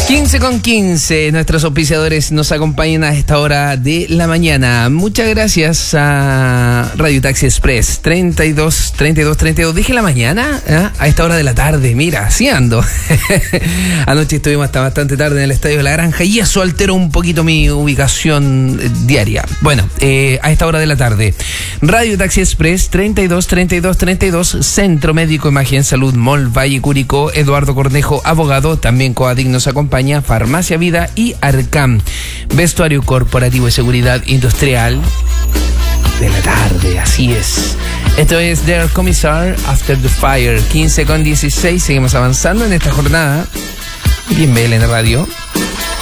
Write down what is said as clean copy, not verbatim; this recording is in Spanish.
15:15, nuestros auspiciadores nos acompañan a esta hora de la mañana. Muchas gracias a Radio Taxi Express 32. Dije la mañana, a esta hora de la tarde. Mira, así ando. Anoche estuvimos hasta bastante tarde en el Estadio de la Granja y eso alteró un poquito mi ubicación diaria. Bueno, a esta hora de la tarde. Radio Taxi Express 32, Centro Médico Imagen Salud Mall Valle Curicó, Eduardo Cornejo, abogado, también Coadic nos acompaña, Farmacia Vida y Arcam, vestuario corporativo y seguridad industrial de la tarde, así es. Esto es Der Kommissar After the Fire, 15:16, seguimos avanzando en esta jornada. Bien, BLN Radio.